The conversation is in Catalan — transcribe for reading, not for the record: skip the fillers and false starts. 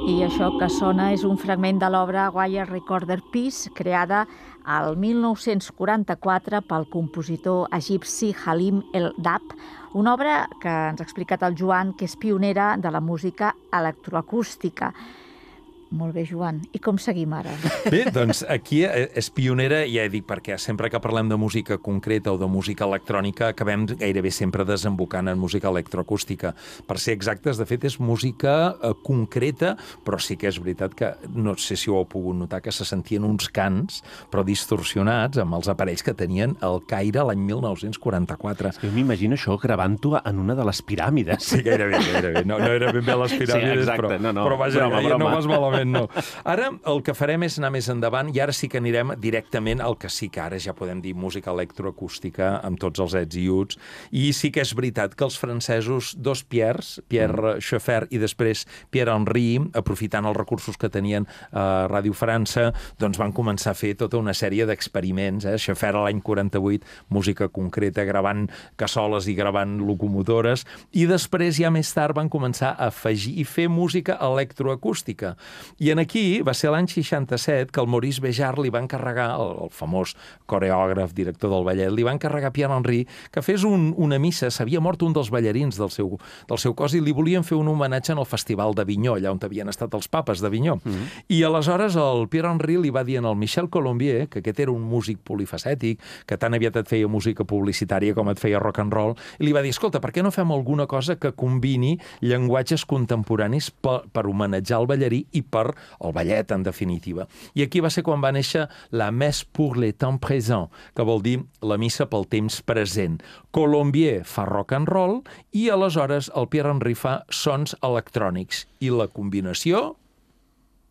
I això que sona és un fragment de l'obra Wire Recorder Piece, creada al 1944 pel compositor egipci Halim El-Dab, una obra que ens ha explicat el Joan que és pionera de la música electroacústica. Molt bé, Joan. I com seguim ara? Bé, doncs aquí és pionera, ja he dit perquè sempre que parlem de música concreta o de música electrònica acabem gairebé sempre desembocant en música electroacústica. Per ser exactes, de fet, és música concreta, però sí que és veritat que, no sé si ho heu pogut notar, que se sentien uns cants, però distorsionats amb els aparells que tenien el Caire l'any 1944. És que m'imagino això gravant-ho en una de les piràmides. Sí, gairebé. No era ben bé les piràmides, sí, exacte. però vaja, broma. no vas malament. No. Ara el que farem és anar més endavant i ara sí que anirem directament al que sí que ara ja podem dir música electroacústica amb tots els ets i uts. I sí que és veritat que els francesos, dos Pierres, Pierre Schaeffer i després Pierre Henry, aprofitant els recursos que tenien a Ràdio França, doncs van començar a fer tota una sèrie d'experiments. Schaeffer l'any 48, música concreta, gravant cassoles i gravant locomotores, i després ja més tard van començar a afegir i fer música electroacústica. I en aquí va ser l'any 67 que el Maurice Béjart li va encarregar, el famós coreògraf, director del ballet, li va encarregar a Pierre Henry que fes una missa. S'havia mort un dels ballarins del seu cos i li volien fer un homenatge en el Festival d'Avinyó, allà on havien estat els papes d'Avinyó. I aleshores el Pierre Henry li va dir al Michel Colombier, que aquest era un músic polifacètic, que tan aviat et feia música publicitària com et feia rock and roll, i li va dir, escolta, per què no fem alguna cosa que combini llenguatges contemporanis per homenatjar el ballarí i per el ballet, en definitiva. I aquí va ser quan va néixer la Messe pour le temps présent, que vol dir la missa pel temps present. Colombier fa rock and roll i aleshores el Pierre Henry fa sons electrònics. I la combinació